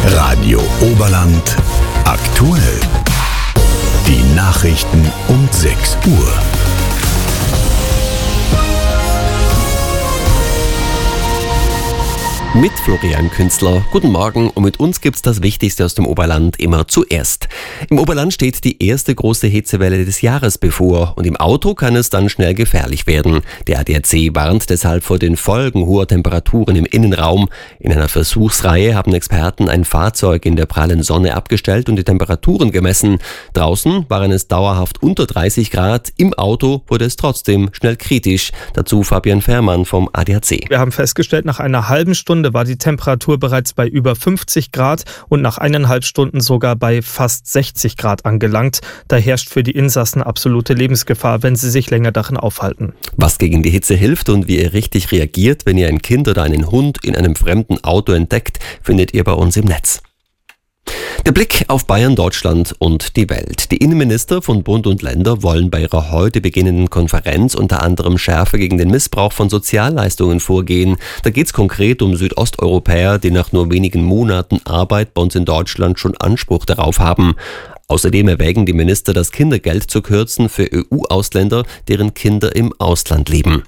Radio Oberland aktuell. Die Nachrichten um 6 Uhr. Mit Florian Künzler. Guten Morgen und mit uns gibt's das Wichtigste aus dem Oberland immer zuerst. Im Oberland steht die erste große Hitzewelle des Jahres bevor und im Auto kann es dann schnell gefährlich werden. Der ADAC warnt deshalb vor den Folgen hoher Temperaturen im Innenraum. In einer Versuchsreihe haben Experten ein Fahrzeug in der prallen Sonne abgestellt und die Temperaturen gemessen. Draußen waren es dauerhaft unter 30 Grad, im Auto wurde es trotzdem schnell kritisch. Dazu Fabian Fährmann vom ADAC. Wir haben festgestellt, nach einer halben Stunde war die Temperatur bereits bei über 50 Grad und nach 1,5 Stunden sogar bei fast 60 Grad angelangt. Da herrscht für die Insassen absolute Lebensgefahr, wenn sie sich länger darin aufhalten. Was gegen die Hitze hilft und wie ihr richtig reagiert, wenn ihr ein Kind oder einen Hund in einem fremden Auto entdeckt, findet ihr bei uns im Netz. Der Blick auf Bayern, Deutschland und die Welt. Die Innenminister von Bund und Länder wollen bei ihrer heute beginnenden Konferenz unter anderem schärfer gegen den Missbrauch von Sozialleistungen vorgehen. Da geht es konkret um Südosteuropäer, die nach nur wenigen Monaten Arbeit bei uns in Deutschland schon Anspruch darauf haben. Außerdem erwägen die Minister, das Kindergeld zu kürzen für EU-Ausländer, deren Kinder im Ausland leben.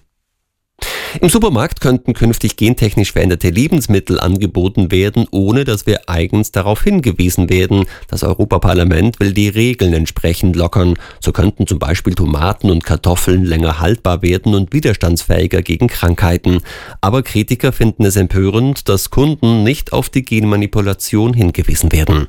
Im Supermarkt könnten künftig gentechnisch veränderte Lebensmittel angeboten werden, ohne dass wir eigens darauf hingewiesen werden. Das Europaparlament will die Regeln entsprechend lockern. So könnten zum Beispiel Tomaten und Kartoffeln länger haltbar werden und widerstandsfähiger gegen Krankheiten. Aber Kritiker finden es empörend, dass Kunden nicht auf die Genmanipulation hingewiesen werden.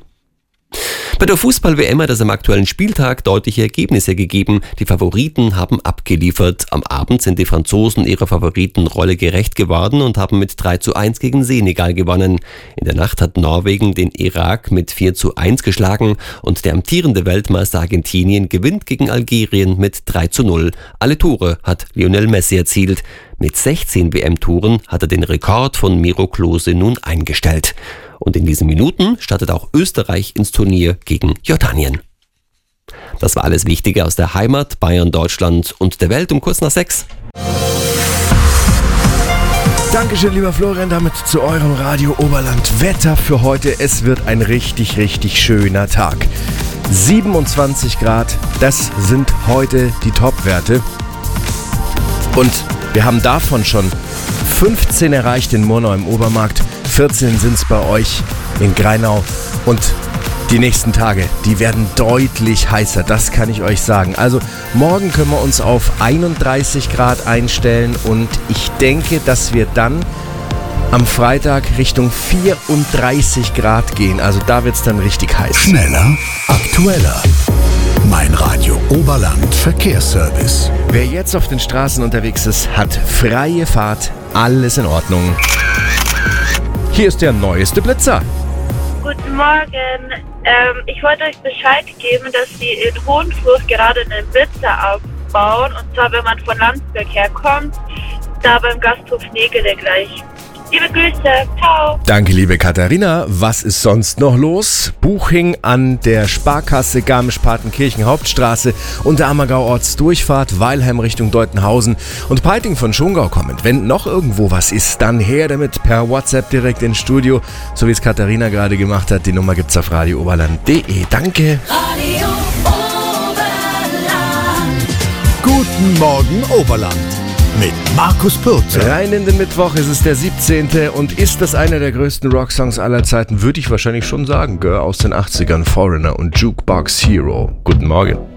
Bei der Fußball-WM hat es am aktuellen Spieltag deutliche Ergebnisse gegeben. Die Favoriten haben abgeliefert. Am Abend sind die Franzosen ihrer Favoritenrolle gerecht geworden und haben mit 3:1 gegen Senegal gewonnen. In der Nacht hat Norwegen den Irak mit 4:1 geschlagen und der amtierende Weltmeister Argentinien gewinnt gegen Algerien mit 3:0. Alle Tore hat Lionel Messi erzielt. Mit 16 WM-Touren hat er den Rekord von Miro Klose nun eingestellt. Und in diesen Minuten startet auch Österreich ins Turnier gegen Jordanien. Das war alles Wichtige aus der Heimat, Bayern, Deutschland und der Welt um kurz nach 6. Dankeschön, lieber Florian, damit zu eurem Radio Oberland Wetter für heute. Es wird ein richtig, richtig schöner Tag. 27 Grad, das sind heute die Top-Werte. Und wir haben davon schon 15 erreicht in Murnau im Obermarkt. 14 sind es bei euch in Greinau und die nächsten Tage, die werden deutlich heißer, das kann ich euch sagen. Also morgen können wir uns auf 31 Grad einstellen und ich denke, dass wir dann am Freitag Richtung 34 Grad gehen. Also da wird es dann richtig heiß. Schneller, aktueller. Mein Radio Oberland Verkehrsservice. Wer jetzt auf den Straßen unterwegs ist, hat freie Fahrt, alles in Ordnung. Hier ist der neueste Blitzer. Guten Morgen. Ich wollte euch Bescheid geben, dass sie in Hohenfluth gerade einen Blitzer aufbauen. Und zwar, wenn man von Landsberg herkommt, da beim Gasthof Nägele gleich. Liebe Grüße, ciao. Danke, liebe Katharina. Was ist sonst noch los? Buching an der Sparkasse Garmisch-Partenkirchen Hauptstraße und der Ammergau Ortsdurchfahrt, Weilheim Richtung Deutenhausen und Peiting von Schongau kommend. Wenn noch irgendwo was ist, dann her damit per WhatsApp direkt ins Studio, so wie es Katharina gerade gemacht hat. Die Nummer gibt's auf radiooberland.de. Danke. Radio Oberland. Guten Morgen Oberland mit Markus Pürzer. Rein in den Mittwoch, es ist der 17. und ist das einer der größten Rocksongs aller Zeiten, würde ich wahrscheinlich schon sagen, gell? Aus den 80ern, Foreigner und Jukebox Hero. Guten Morgen.